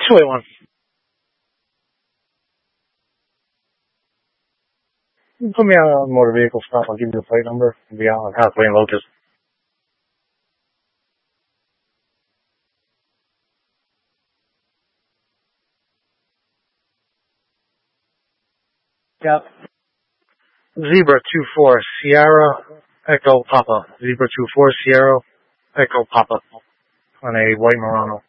281. Put me out on a motor vehicle stop. I'll give you the plate number. I'll be out on Halfway and Locust. Yep. Zebra 24 Sierra Echo Papa. Zebra 24 Sierra Echo Papa on a white Murano.